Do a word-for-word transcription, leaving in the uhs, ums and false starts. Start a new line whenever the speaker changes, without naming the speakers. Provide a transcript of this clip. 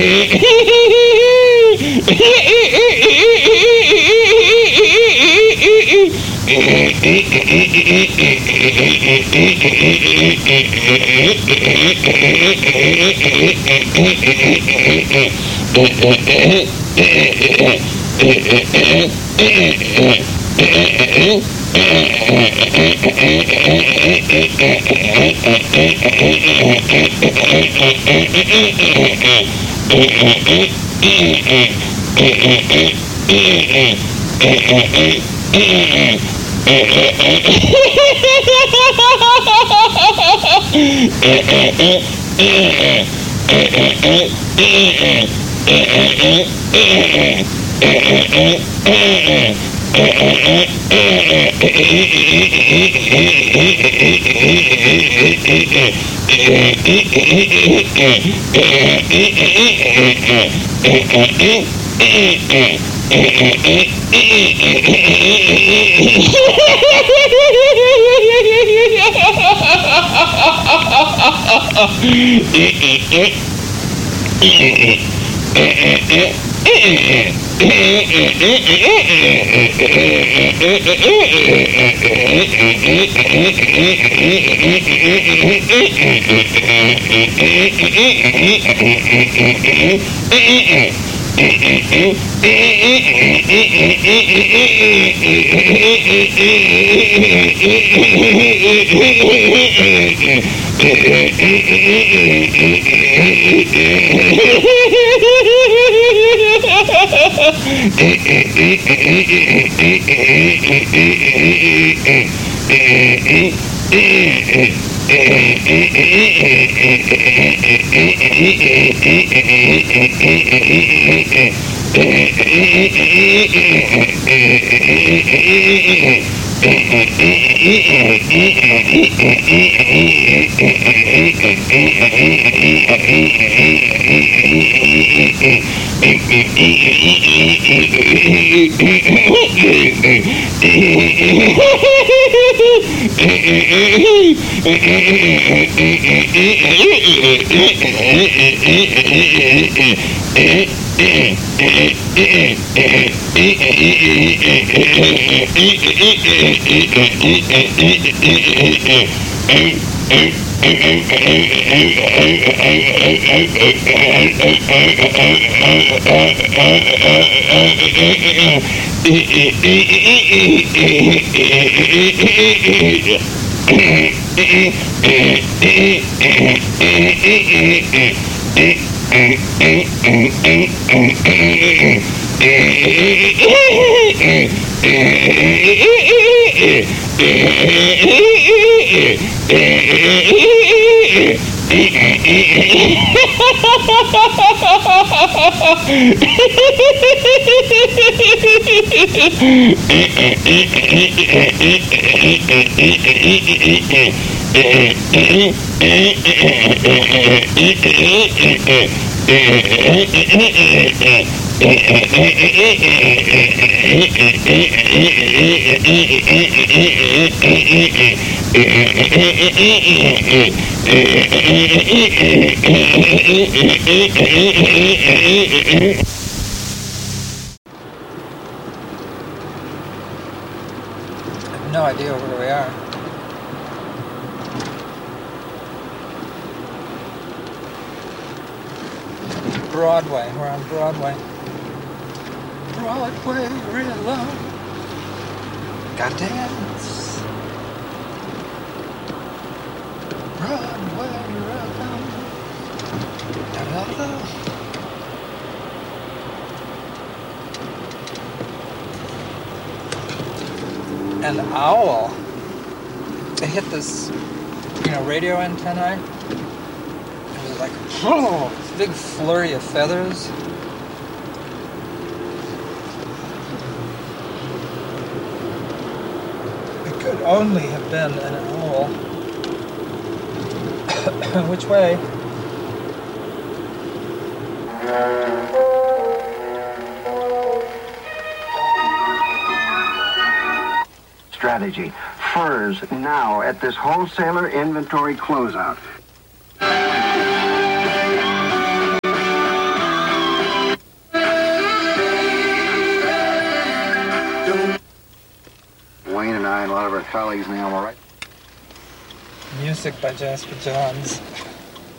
No idea where we are. Broadway. We're on Broadway. Broadway, real love. Got dance. Broadway, real love. Da da da. An owl. They hit this, you know, radio antennae. It was like, oh, this big flurry of feathers. It could only have been an owl. Which way?
Strategy. Furs now at this wholesaler inventory closeout. Wayne and I and a lot of our colleagues in the Alamo Right.
Music by Jasper Johns.